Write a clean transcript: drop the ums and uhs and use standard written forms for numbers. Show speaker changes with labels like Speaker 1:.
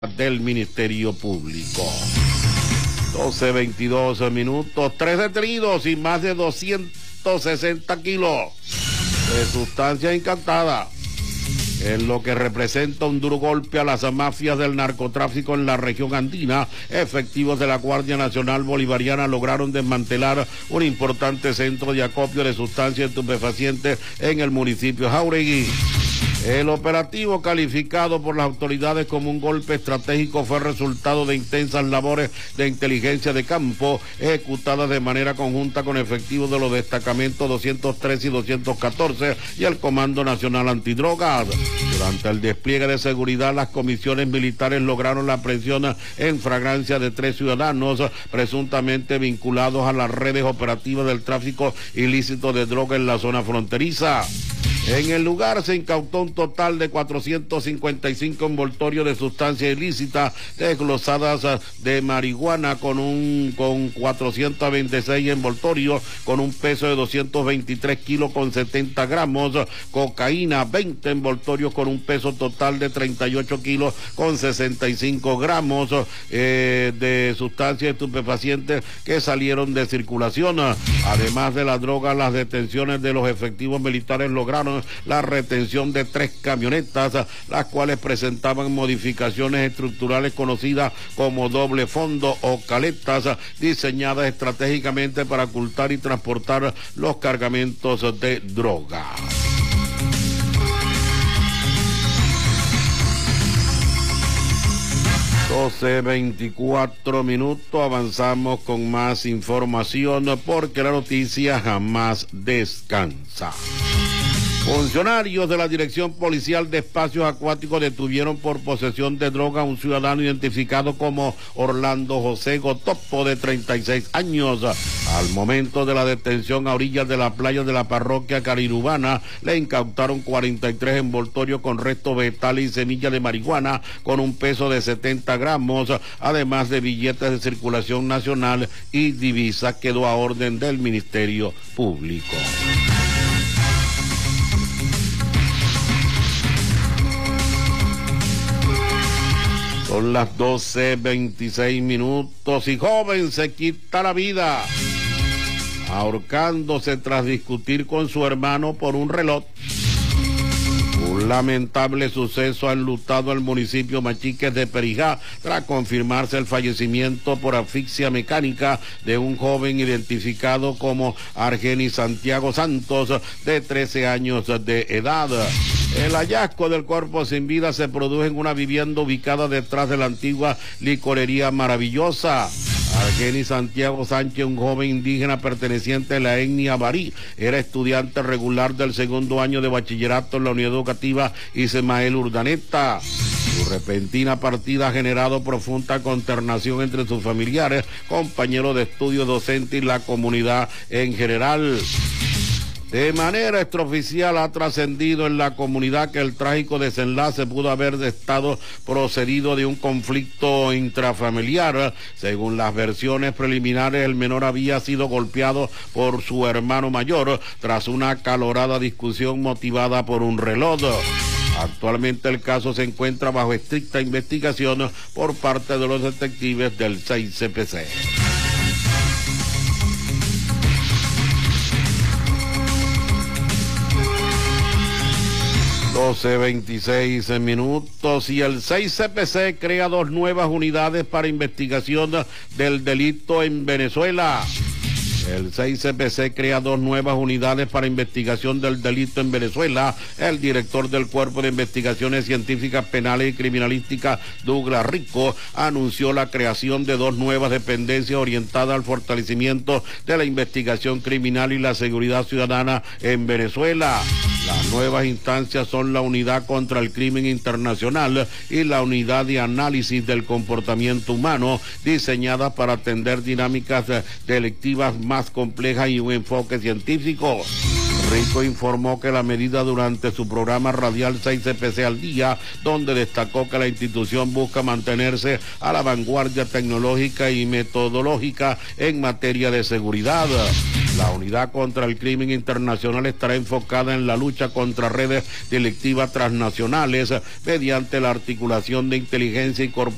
Speaker 1: del Ministerio Público. 12:22 minutos, 3 detenidos y más de 260 kilos de sustancia encantada, en lo que representa un duro golpe a las mafias del narcotráfico en la región andina. Efectivos de la Guardia Nacional Bolivariana lograron desmantelar un importante centro de acopio de sustancias estupefacientes en el municipio de Jauregui. El operativo, calificado por las autoridades como un golpe estratégico, fue resultado de intensas labores de inteligencia de campo ejecutadas de manera conjunta con efectivos de los destacamentos 203 y 214 y el Comando Nacional Antidrogas. Durante el despliegue de seguridad, las comisiones militares lograron la aprehensión en flagrancia de 3 ciudadanos presuntamente vinculados a las redes operativas del tráfico ilícito de droga en la zona fronteriza. En el lugar se incautó un total de 455 envoltorios de sustancias ilícitas desglosadas de marihuana con 426 envoltorios con un peso de 223 kilos con 70 gramos, cocaína, 20 envoltorios con un peso total de 38 kilos con 65 gramos de sustancias estupefacientes que salieron de circulación. Además de la droga, las detenciones de los efectivos militares lograron la retención de 3 camionetas, las cuales presentaban modificaciones estructurales conocidas como doble fondo o caletas, diseñadas estratégicamente para ocultar y transportar los cargamentos de droga. (12:24 minutos), avanzamos con más información porque la noticia jamás descansa. Funcionarios de la Dirección Policial de Espacios Acuáticos detuvieron por posesión de droga a un ciudadano identificado como Orlando José Gotopo, de 36 años. Al momento de la detención a orillas de la playa de la parroquia Carirubana, le incautaron 43 envoltorios con restos vegetales y semillas de marihuana con un peso de 70 gramos, además de billetes de circulación nacional y divisa. Quedó a orden del Ministerio Público. Son las 12:26 minutos y joven se quita la vida ahorcándose tras discutir con su hermano por un reloj. Un lamentable suceso ha enlutado al municipio Machiques de Perijá tras confirmarse el fallecimiento por asfixia mecánica de un joven identificado como Argenis Santiago Santos, de 13 años de edad. El hallazgo del cuerpo sin vida se produjo en una vivienda ubicada detrás de la antigua licorería Maravillosa. Argenis Santiago Sánchez, un joven indígena perteneciente a la etnia Barí, era estudiante regular del segundo año de bachillerato en la unidad educativa Ismael Urdaneta. Su repentina partida ha generado profunda consternación entre sus familiares, compañeros de estudio, docentes y la comunidad en general. De manera extraoficial ha trascendido en la comunidad que el trágico desenlace pudo haber estado procedido de un conflicto intrafamiliar. Según las versiones preliminares, el menor había sido golpeado por su hermano mayor tras una acalorada discusión motivada por un reloj. Actualmente el caso se encuentra bajo estricta investigación por parte de los detectives del 6CPC. 12:26 minutos y el 6CPC crea 2 nuevas unidades para investigación del delito en Venezuela. El 6CPC crea 2 nuevas unidades para investigación del delito en Venezuela. El director del Cuerpo de Investigaciones Científicas Penales y Criminalísticas, Douglas Rico, anunció la creación de 2 nuevas dependencias orientadas al fortalecimiento de la investigación criminal y la seguridad ciudadana en Venezuela. Las nuevas instancias son la Unidad contra el Crimen Internacional y la Unidad de Análisis del Comportamiento Humano, diseñadas para atender dinámicas delictivas más complejas y un enfoque científico. Rico informó que la medida durante su programa radial 6CPC al día, donde destacó que la institución busca mantenerse a la vanguardia tecnológica y metodológica en materia de seguridad. La unidad contra el crimen internacional estará enfocada en la lucha contra redes delictivas transnacionales mediante la articulación de inteligencia y corporación